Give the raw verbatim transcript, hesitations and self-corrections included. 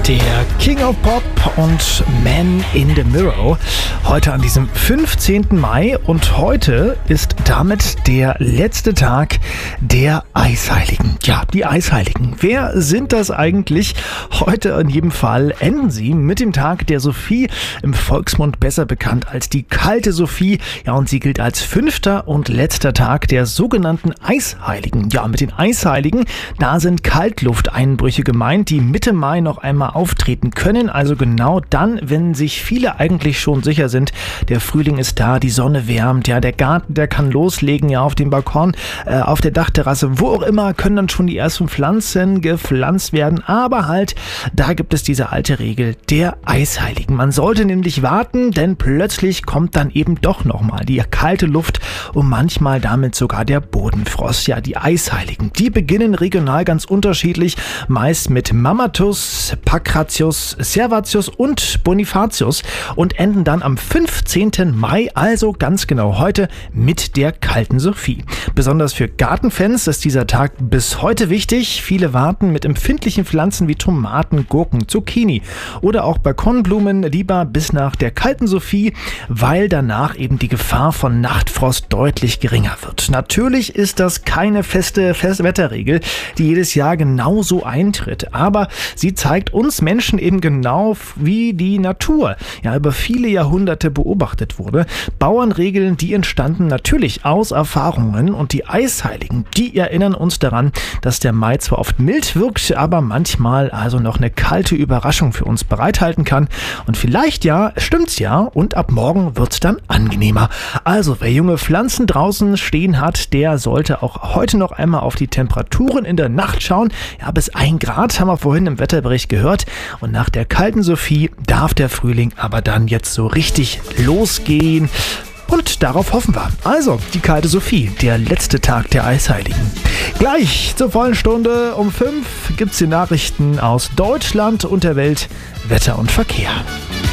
Der King of Pop und Man in the Mirror. Heute an diesem fünfzehnten Mai und heute ist damit der letzte Tag der Eisheiligen. Ja, die Eisheiligen. Wer sind das eigentlich? Heute in jedem Fall enden sie mit dem Tag der Sophie, im Volksmund besser bekannt als die kalte Sophie. Ja, und sie gilt als fünfter und letzter Tag der sogenannten Eisheiligen. Ja, mit den Eisheiligen, da sind Kaltlufteinbrüche gemeint, die Mitte Mai noch einmal auftreten können. Also genau dann, wenn sich viele eigentlich schon sicher sind, der Frühling ist da, die Sonne wärmt, ja, der Garten, der kann loslegen, ja, auf dem Balkon, äh, auf der Dachterrasse, wo auch immer, können dann schon die ersten Pflanzen gepflanzt werden. Aber halt, da gibt es diese alte Regel der Eisheiligen. Man sollte nämlich warten, denn plötzlich kommt dann eben doch nochmal die kalte Luft und manchmal damit sogar der Bodenfrost. Ja, die Eisheiligen, die beginnen regional ganz unterschiedlich, meist mit Mammatus, Pancratius, Servatius und Bonifatius und enden dann am fünfzehnten Mai, also ganz genau heute, mit der kalten Sophie. Besonders für Gartenfans ist dieser Tag bis heute wichtig. Viele warten mit empfindlichen Pflanzen wie Tomaten, Gurken, Zucchini oder auch Balkonblumen lieber bis nach der kalten Sophie, weil danach eben die Gefahr von Nachtfrost deutlich geringer wird. Natürlich ist das keine feste, feste Wetterregel, die jedes Jahr genauso eintritt, aber sie zeigt uns Menschen eben genau, wie die Natur ja über viele Jahrhunderte beobachtet wurde. Bauernregeln, die entstanden natürlich aus Erfahrungen, und die Eisheiligen, die erinnern uns daran, dass der Mai zwar oft mild wirkt, aber manchmal also noch eine kalte Überraschung für uns bereithalten kann. Und vielleicht ja, stimmt's ja, und ab morgen wird's dann angenehmer. Also wer junge Pflanzen draußen stehen hat, der sollte auch heute noch einmal auf die Temperaturen in der Nacht schauen. Ja, bis ein Grad haben wir vorhin im Wetterbericht gehört. Und nach der kalten Sophie darf der Frühling aber dann jetzt so richtig losgehen. Und darauf hoffen wir. Also, die kalte Sophie, der letzte Tag der Eisheiligen. Gleich zur vollen Stunde um fünf gibt's die Nachrichten aus Deutschland und der Welt, Wetter und Verkehr.